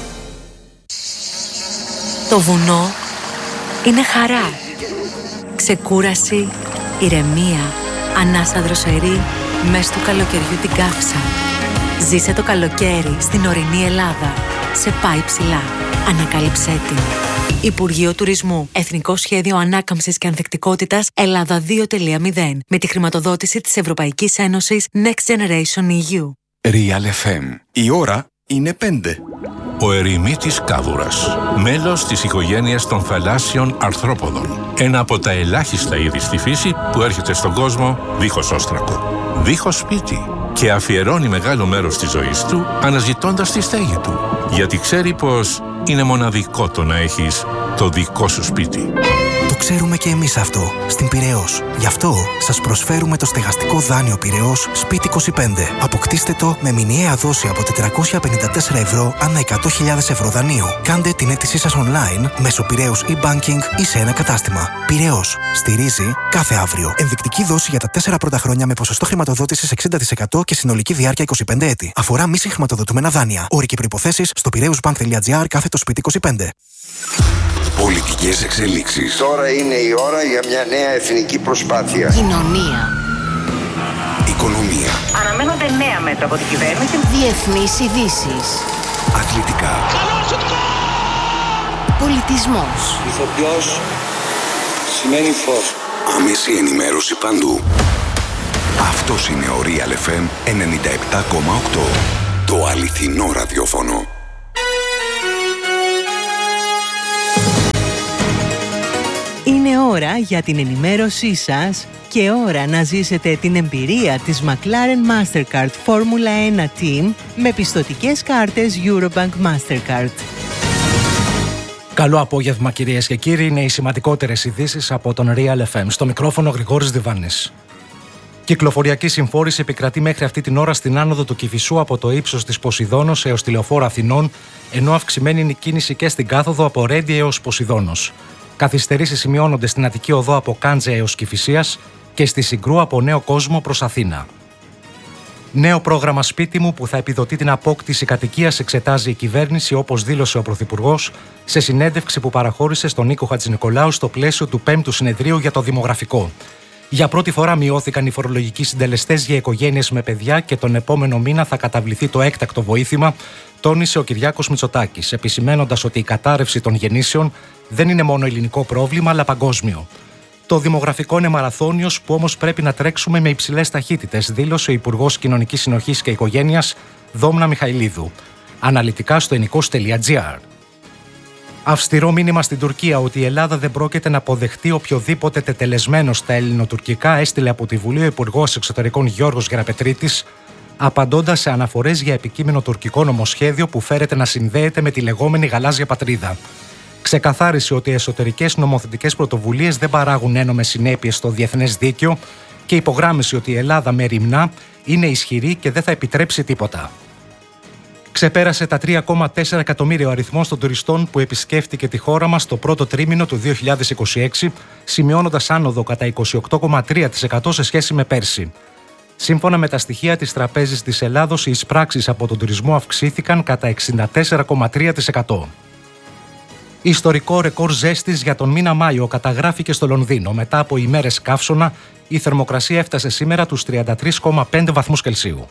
Το βουνό είναι χαρά, ξεκούραση, ηρεμία, ανάσα δροσερή μες του καλοκαιριού την καύσα. Ζήσε το καλοκαίρι στην ορεινή Ελλάδα. Σε πάει ψηλά. Ανακάλυψέ την. Υπουργείο Τουρισμού. Εθνικό Σχέδιο Ανάκαμψης και Ανθεκτικότητας Ελλάδα δύο τελεία μηδέν. Με τη χρηματοδότηση της Ευρωπαϊκής Ένωσης Next Generation ι γιου. Real εφ εμ. Η ώρα είναι πέντε. Ο ερημίτης κάβουρας, μέλος της οικογένειας των θαλάσσιων αρθρόποδων. Ένα από τα ελάχιστα είδη στη φύση που έρχεται στον κόσμο δίχως όστρακο, δίχως σπίτι και αφιερώνει μεγάλο μέρος της ζωής του αναζητώντας τη στέγη του. Γιατί ξέρει πως είναι μοναδικό το να έχεις το δικό σου σπίτι. Το ξέρουμε και εμείς αυτό, στην Πειραιώς. Γι' αυτό σας προσφέρουμε το στεγαστικό δάνειο Πειραιώς Σπίτι είκοσι πέντε. Αποκτήστε το με μηνιαία δόση από τετρακόσια πενήντα τέσσερα ευρώ ανά εκατό χιλιάδες ευρώ δανείου. Κάντε την αίτησή σας online μέσω Πειραιώς e-banking ή σε ένα κατάστημα. Πειραιώς. Στηρίζει κάθε αύριο. Ενδεικτική δόση για τα τέσσερα πρώτα χρόνια με ποσοστό χρηματοδότησης εξήντα τοις εκατό και συνολική διάρκεια είκοσι πέντε έτη. Αφορά μη συγχρηματοδοτούμενα δάνεια. Όροι και προϋποθέσεις στο πειραιώσbank τελεία gr κάθετο σπίτι είκοσι πέντε. Πολιτικές εξελίξεις. Τώρα είναι η ώρα για μια νέα εθνική προσπάθεια. Κοινωνία. Οικονομία. Αναμένονται νέα μέτρα από την κυβέρνηση. Διεθνείς ειδήσεις. Αθλητικά. Πολιτισμός. Ηθοποιός σημαίνει φως. Άμεση ενημέρωση παντού. Αυτός είναι ο Real εφ εμ ενενήντα επτά κόμμα οκτώ. Το αληθινό ραδιόφωνο. Είναι ώρα για την ενημέρωσή σας και ώρα να ζήσετε την εμπειρία της McLaren Mastercard Formula ένα Team με πιστωτικές κάρτες Eurobank Mastercard. Καλό απόγευμα κυρίες και κύριοι, είναι οι σημαντικότερες ειδήσεις από τον Real εφ εμ. Στο μικρόφωνο Γρηγόρης Διβάνης. Κυκλοφοριακή συμφόρηση επικρατεί μέχρι αυτή την ώρα στην άνοδο του Κηφισού από το ύψος της Ποσειδώνος έως τη Λεωφόρο Αθηνών, ενώ αυξημένη είναι η κίνηση και στην κάθοδο από Ρέντι έως Ποσειδώνος. Καθυστερήσεις σημειώνονται στην Αττική Οδό από Κάντζε έως Κηφισίας και στη Συγκρού από Νέο Κόσμο προς Αθήνα. Νέο πρόγραμμα Σπίτι μου που θα επιδοτεί την απόκτηση κατοικίας εξετάζει η κυβέρνηση, όπως δήλωσε ο Πρωθυπουργός σε συνέντευξη που παραχώρησε στον Νίκο Χατζηνικολάου στο πλαίσιο του πέμπτου συνεδρίου για το δημογραφικό. Για πρώτη φορά μειώθηκαν οι φορολογικοί συντελεστές για οικογένειες με παιδιά και τον επόμενο μήνα θα καταβληθεί το έκτακτο βοήθημα, τόνισε ο Κυριάκος Μητσοτάκης, επισημένοντας ότι η κατάρρευση των γεννήσεων δεν είναι μόνο ελληνικό πρόβλημα, αλλά παγκόσμιο. Το δημογραφικό είναι μαραθώνιος που όμως πρέπει να τρέξουμε με υψηλές ταχύτητες, δήλωσε ο Υπουργός Κοινωνικής Συνοχής και Οικογένειας Δόμνα Μιχαηλίδου. Αναλυτικά στο ενικός τελεία τζι άρ. Αυστηρό μήνυμα στην Τουρκία ότι η Ελλάδα δεν πρόκειται να αποδεχτεί οποιοδήποτε τετελεσμένο στα ελληνοτουρκικά, έστειλε από τη Βουλή ο Υπουργός Εξωτερικών Γιώργος Γεραπετρίτης, απαντώντας σε αναφορές για επικείμενο τουρκικό νομοσχέδιο που φέρεται να συνδέεται με τη λεγόμενη γαλάζια πατρίδα. Ξεκαθάρισε ότι οι εσωτερικές νομοθετικές πρωτοβουλίες δεν παράγουν ένομες συνέπειες στο διεθνές δίκαιο και υπογράμμισε ότι η Ελλάδα μεριμνά είναι ισχυρή και δεν θα επιτρέψει τίποτα. Ξεπέρασε τα τρία κόμμα τέσσερα εκατομμύρια ο αριθμός των τουριστών που επισκέφτηκε τη χώρα μας το πρώτο τρίμηνο του δύο χιλιάδες είκοσι έξι, σημειώνοντας άνοδο κατά είκοσι οκτώ κόμμα τρία τοις εκατό σε σχέση με πέρσι. Σύμφωνα με τα στοιχεία της Τραπέζης της Ελλάδος, οι εισπράξεις από τον τουρισμό αυξήθηκαν κατά εξήντα τέσσερα κόμμα τρία τοις εκατό. Ιστορικό ρεκόρ ζέστης για τον μήνα Μάιο καταγράφηκε στο Λονδίνο. Μετά από ημέρες καύσωνα, η θερμοκρασία έφτασε σήμερα τους τριάντα τρία κόμμα πέντε βαθμούς Κελσίου.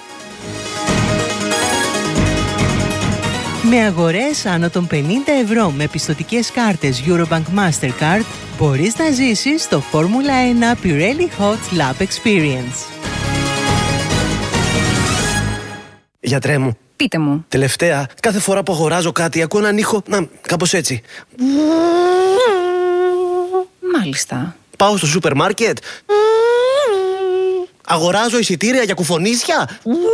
Με αγορές άνω των πενήντα ευρώ με πιστωτικές κάρτες Eurobank Mastercard μπορείς να ζήσεις το Φόρμουλα ένα Pirelli Hot Lap Experience. Γιατρέ μου. Πείτε μου. Τελευταία, κάθε φορά που αγοράζω κάτι ακούω έναν ήχο, να, κάπως έτσι. Μάλιστα. Πάω στο σούπερ μάρκετ. Αγοράζω εισιτήρια για κουφονίσια.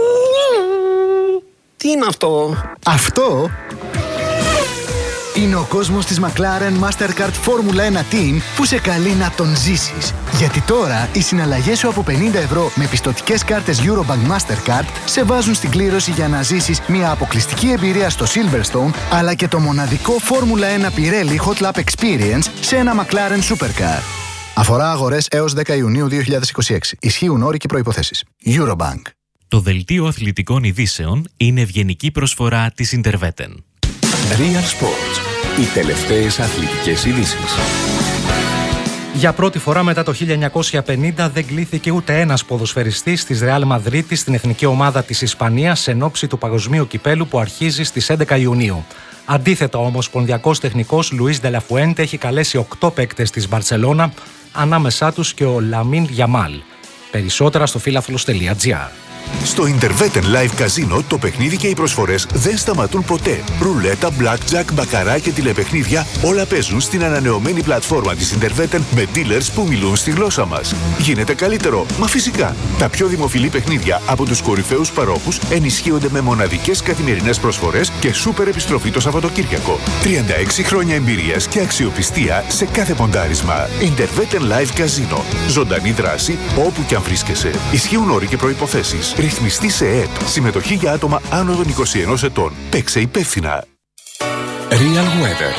Τι είναι αυτό? Αυτό είναι ο κόσμος της McLaren Mastercard Φόρμουλα ένα Team που σε καλεί να τον ζήσεις. Γιατί τώρα οι συναλλαγές σου από πενήντα ευρώ με πιστωτικές κάρτες Eurobank Mastercard σε βάζουν στην κλήρωση για να ζήσεις μια αποκλειστική εμπειρία στο Silverstone, αλλά και το μοναδικό Φόρμουλα ένα Pirelli Hot Lap Experience σε ένα McLaren Supercar. Αφορά αγορές έως δέκα Ιουνίου δύο χιλιάδες είκοσι έξι. Ισχύουν όροι και προϋποθέσεις. Eurobank. Το δελτίο αθλητικών ειδήσεων είναι ευγενική προσφορά της Interveten. Real Sports. Οι τελευταίες αθλητικές ειδήσεις. Για πρώτη φορά μετά το χίλια εννιακόσια πενήντα δεν κλήθηκε ούτε ένας ποδοσφαιριστής της Ρεάλ Μαδρίτης στην εθνική ομάδα της Ισπανίας εν ώψη του παγκοσμίου κυπέλου που αρχίζει στις έντεκα Ιουνίου. Αντίθετα, ο ομοσπονδιακός τεχνικός Λουίς Ντελαφουέντε έχει καλέσει οκτώ παίκτες της Μπαρτσελώνα, ανάμεσά τους και ο Λαμίν Γιαμάλ. Περισσότερα στο φίλαθλος τελεία τζι άρ. Στο Interveten Live Casino το παιχνίδι και οι προσφορές δεν σταματούν ποτέ. Ρουλέτα, blackjack, μπακαρά και τηλεπαιχνίδια όλα παίζουν στην ανανεωμένη πλατφόρμα της Interveten με dealers που μιλούν στη γλώσσα μας. Γίνεται καλύτερο, μα φυσικά. Τα πιο δημοφιλή παιχνίδια από τους κορυφαίους παρόχους ενισχύονται με μοναδικές καθημερινές προσφορές και σούπερ επιστροφή το Σαββατοκύριακο. τριάντα έξι χρόνια εμπειρίας και αξιοπιστία σε κάθε ποντάρισμα. Interveten Live Casino. Ζωντανή δράση όπου και αν βρίσκεσαι. Ισχύουν όροι και προϋποθέσεις. Ρυθμιστή σε ΕΕΠ. Συμμετοχή για άτομα άνω των είκοσι ενός ετών. Παίξε υπεύθυνα. Real Weather.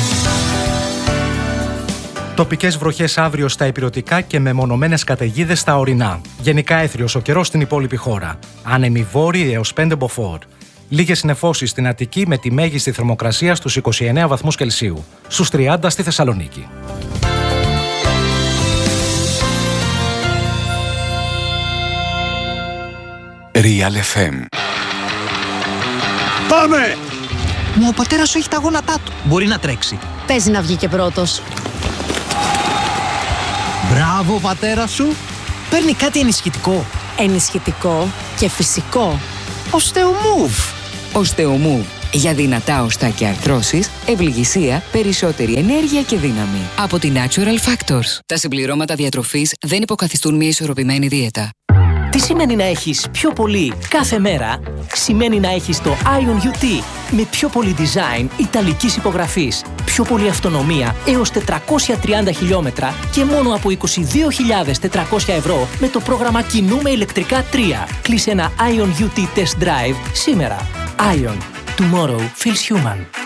Τοπικές βροχές αύριο στα ηπειρωτικά και μεμονωμένες καταιγίδες στα ορεινά. Γενικά έθριος ο καιρός στην υπόλοιπη χώρα. Άνεμοι βόρειοι έως πέντε μποφόρ. Λίγες νεφώσεις στην Αττική με τη μέγιστη θερμοκρασία στους είκοσι εννέα βαθμούς Κελσίου. Στους τριάντα στη Θεσσαλονίκη. Real εφ εμ. Πάμε! Μα ο πατέρας σου έχει τα γόνατά του. Μπορεί να τρέξει. Παίζει να βγει και πρώτος. Μπράβο, ο πατέρας σου. Παίρνει κάτι ενισχυτικό. Ενισχυτικό και φυσικό. Osteomove. Osteomove. Για δυνατά οστά και αρθρώσεις, ευληγησία, περισσότερη ενέργεια και δύναμη. Από τη Natural Factors. Τα συμπληρώματα διατροφής δεν υποκαθιστούν μια ισορροπημένη δίαιτα. Τι σημαίνει να έχεις πιο πολύ κάθε μέρα? Σημαίνει να έχεις το Ion γιου τι με πιο πολύ design ιταλικής υπογραφής, πιο πολύ αυτονομία έως τετρακόσια τριάντα χιλιόμετρα και μόνο από είκοσι δύο χιλιάδες τετρακόσια ευρώ με το πρόγραμμα Κινούμε ηλεκτρικά τρία. Κλείσε ένα Ion γιου τι Test Drive σήμερα. Ion. Tomorrow feels human.